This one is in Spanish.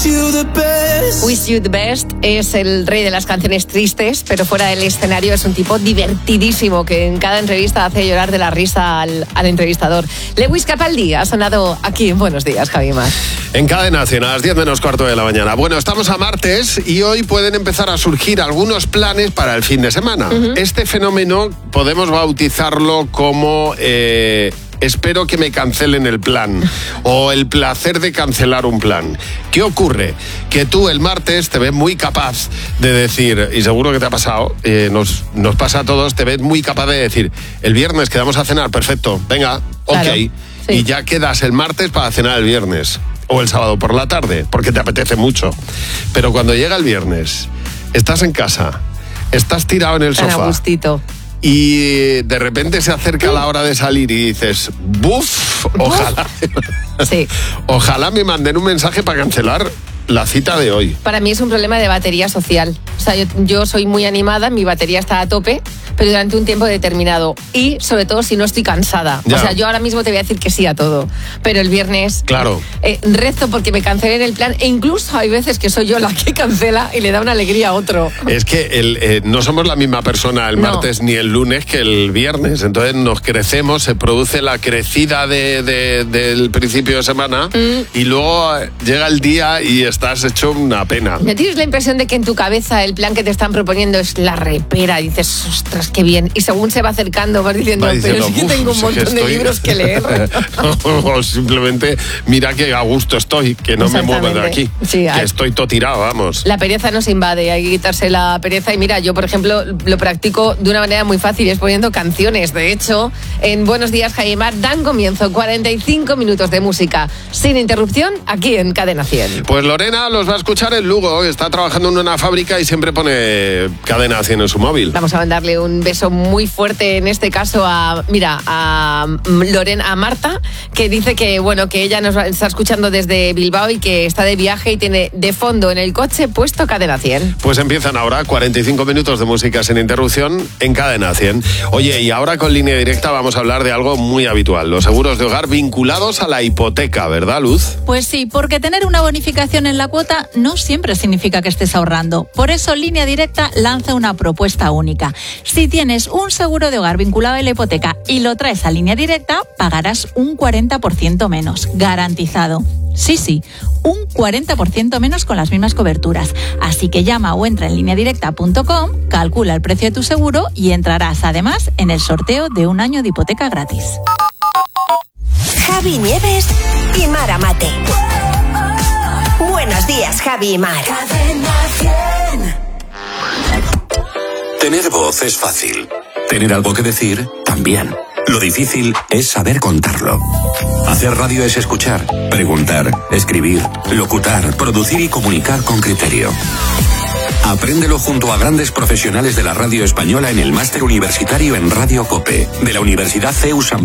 Wish You the Best es el rey de las canciones tristes, pero fuera del escenario es un tipo divertidísimo que en cada entrevista hace llorar de la risa al entrevistador. Lewis Capaldi ha sonado aquí en Buenos Días, Javi Mar. En Cadena 100, a las 10 menos cuarto de la mañana. Bueno, estamos a martes y hoy pueden empezar a surgir algunos planes para el fin de semana. Este fenómeno podemos bautizarlo como... espero que me cancelen el plan o el placer de cancelar un plan. ¿Qué ocurre? Que tú el martes te ves muy capaz de decir, y seguro que te ha pasado, nos pasa a todos, te ves muy capaz de decir, el viernes quedamos a cenar, perfecto, venga, claro, ok, sí. Y ya quedas el martes para cenar el viernes o el sábado por la tarde, porque te apetece mucho. Pero cuando llega el viernes, estás en casa, estás tirado en el Tan sofá. a gustito. Y de repente se acerca la hora de salir y dices, ¡buf! Ojalá, Sí. ojalá me manden un mensaje para cancelar la cita de hoy. Para mí es un problema de batería social. O sea, yo soy muy animada, mi batería está a tope, pero durante un tiempo determinado. Y sobre todo si no estoy cansada. Ya. O sea, yo ahora mismo te voy a decir que sí a todo. Pero el viernes Claro. rezo porque me cancelen el plan. E incluso hay veces que soy yo la que cancela y le da una alegría a otro. Es que no somos la misma persona el martes ni el lunes que el viernes. Entonces nos crecemos, se produce la crecida del principio de semana y luego llega el día y estás hecho una pena. ¿No tienes la impresión de que en tu cabeza el plan que te están proponiendo es la repera? Y dices, ostras, qué bien. Y según se va acercando vas diciendo, Va diciendo, pero es que tengo un montón de libros que leer. O simplemente mira que a gusto estoy, que no me muevo de aquí. Sí, que estoy todo tirado, vamos. La pereza nos invade, hay que quitarse la pereza. Y mira, yo por ejemplo lo practico de una manera muy fácil, es poniendo canciones. De hecho, en Buenos Días, Javi Mar, dan comienzo 45 minutos de música sin interrupción aquí en Cadena 100. Pues Lorena los va a escuchar en Lugo, está trabajando en una fábrica y siempre pone Cadena 100 en su móvil. Vamos a mandarle un beso muy fuerte en este caso a Lorena, a Marta, que dice que bueno, que ella nos está escuchando desde Bilbao y que está de viaje y tiene de fondo en el coche puesto Cadena 100. Pues empiezan ahora 45 minutos de música sin interrupción en Cadena 100. Oye, y ahora con Línea Directa vamos a hablar de algo muy habitual, los seguros de hogar vinculados a la hipoteca, ¿verdad, Luz? Pues sí, porque tener una bonificación en la cuota no siempre significa que estés ahorrando. Por eso Línea Directa lanza una propuesta única. Si tienes un seguro de hogar vinculado a la hipoteca y lo traes a Línea Directa, pagarás un 40% menos, garantizado. Sí, un 40% menos con las mismas coberturas. Así que llama o entra en lineadirecta.com, calcula el precio de tu seguro y entrarás además en el sorteo de un año de hipoteca gratis. Javi Nieves y Mara Mate. Buenos días, Javi y Mar. Tener voz es fácil. Tener algo que decir, también. Lo difícil es saber contarlo. Hacer radio es escuchar, preguntar, escribir, locutar, producir y comunicar con criterio. Apréndelo junto a grandes profesionales de la radio española en el máster universitario en Radio COPE, de la Universidad CEU San